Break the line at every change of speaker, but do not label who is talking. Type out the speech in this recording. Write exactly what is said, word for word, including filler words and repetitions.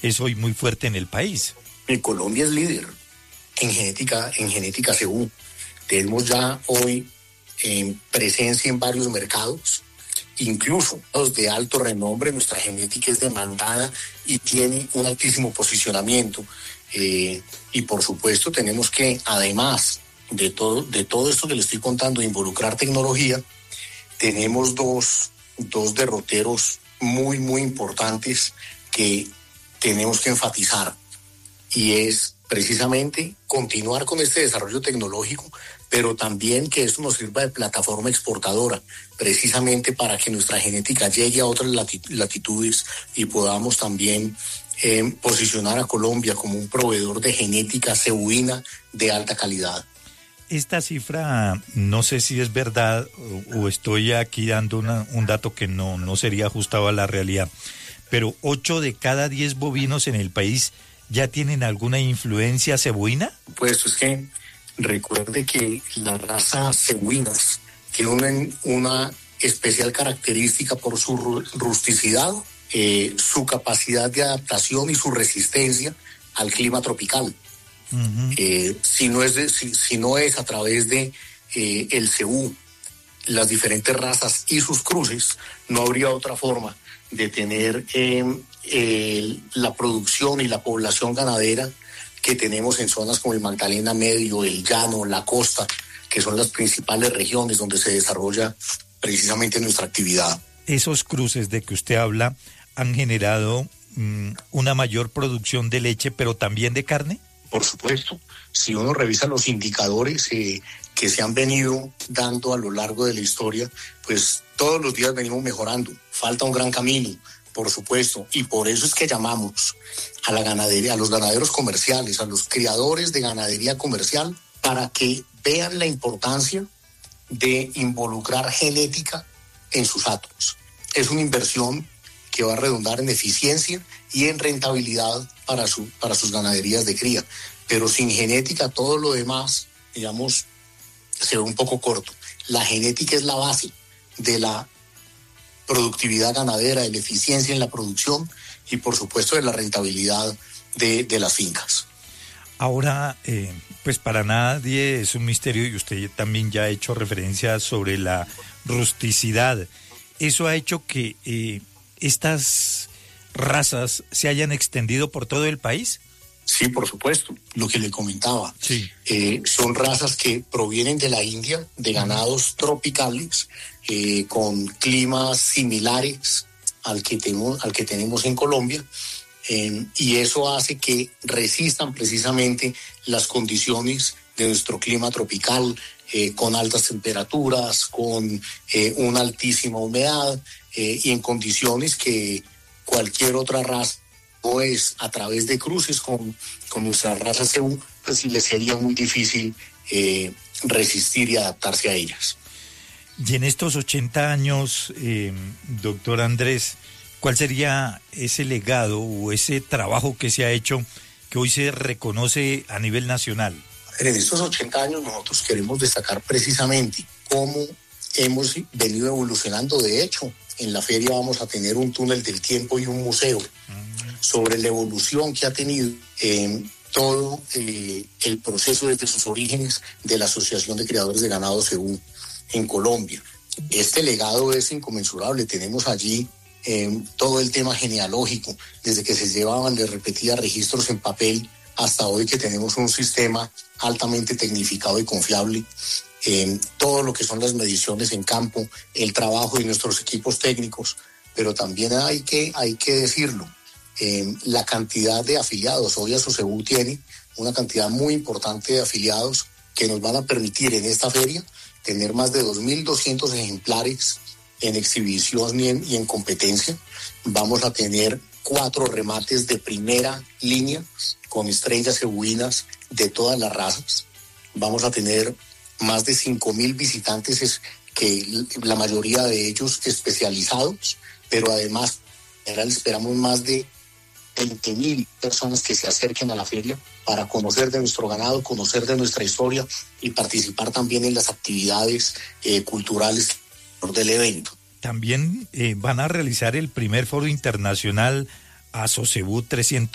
es hoy muy fuerte en el país.
Y Colombia es líder en genética, en genética cebú. Tenemos ya hoy eh, presencia en varios mercados, incluso los de alto renombre. Nuestra genética es demandada y tiene un altísimo posicionamiento. Eh, y por supuesto tenemos que, además de todo, de todo esto que le estoy contando, involucrar tecnología, tenemos dos, dos derroteros muy, muy importantes que tenemos que enfatizar. Y es precisamente continuar con este desarrollo tecnológico, pero también que esto nos sirva de plataforma exportadora, precisamente para que nuestra genética llegue a otras latitudes y podamos también eh, posicionar a Colombia como un proveedor de genética cebuina de alta calidad.
Esta cifra, no sé si es verdad o, o estoy aquí dando una, un dato que no, no sería ajustado a la realidad, pero ocho de cada diez bovinos en el país ya tienen alguna influencia cebuina.
Pues es que recuerde que las razas cebuinas tienen una especial característica por su rusticidad, eh, su capacidad de adaptación y su resistencia al clima tropical. Uh-huh. Eh, si no es de, si, si no es a través de eh, el cebú, las diferentes razas y sus cruces, no habría otra forma de tener eh, eh, la producción y la población ganadera que tenemos en zonas como el Magdalena Medio, el Llano, la costa, que son las principales regiones donde se desarrolla precisamente nuestra actividad.
Esos cruces de que usted habla han generado mmm, una mayor producción de leche, pero también de carne.
Por supuesto, si uno revisa los indicadores eh, que se han venido dando a lo largo de la historia, pues todos los días venimos mejorando. Falta un gran camino, por supuesto, y por eso es que llamamos a la ganadería, a los ganaderos comerciales, a los criadores de ganadería comercial, para que vean la importancia de involucrar genética en sus atos. Es una inversión que va a redundar en eficiencia y en rentabilidad para, su, para sus ganaderías de cría. Pero sin genética todo lo demás, digamos, se ve un poco corto. La genética es la base de la productividad ganadera, de la eficiencia en la producción y por supuesto de la rentabilidad de, de las fincas.
Ahora, eh, pues para nadie es un misterio y usted también ya ha hecho referencia sobre la rusticidad. Eso ha hecho que eh, estas razas se hayan extendido por todo el país.
Sí, por supuesto, lo que le comentaba.
Sí.
Eh, son razas que provienen de la India, de ganados tropicales, eh, con climas similares al que, tenemos, al que tenemos en Colombia, eh, y eso hace que resistan precisamente las condiciones de nuestro clima tropical, eh, con altas temperaturas, con eh, una altísima humedad, eh, y en condiciones que cualquier otra raza o es a través de cruces con, con nuestra raza cebú, pues sí les sería muy difícil eh, resistir y adaptarse a ellas.
Y en estos ochenta años, eh, doctor Andrés, ¿cuál sería ese legado o ese trabajo que se ha hecho que hoy se reconoce a nivel nacional?
En estos ochenta años nosotros queremos destacar precisamente cómo hemos venido evolucionando. De hecho, en la feria vamos a tener un túnel del tiempo y un museo sobre la evolución que ha tenido eh, todo eh, el proceso desde sus orígenes de la Asociación de Criadores de Ganado Cebú en Colombia. Este legado es inconmensurable. Tenemos allí eh, todo el tema genealógico, desde que se llevaban de repetidas registros en papel hasta hoy que tenemos un sistema altamente tecnificado y confiable. Eh, todo lo que son las mediciones en campo, el trabajo de nuestros equipos técnicos, pero también hay que, hay que decirlo, eh, la cantidad de afiliados. Hoy Asocebú tiene una cantidad muy importante de afiliados que nos van a permitir en esta feria tener más de dos mil doscientos ejemplares en exhibición y en, y en competencia. Vamos a tener cuatro remates de primera línea con estrellas cebuinas de todas las razas. Vamos a tener más de cinco mil visitantes, que la mayoría de ellos especializados, pero además en general esperamos más de veinte mil personas que se acerquen a la feria para conocer de nuestro ganado, conocer de nuestra historia y participar también en las actividades eh, culturales del evento.
También eh, van a realizar el primer foro internacional Asocebú trescientos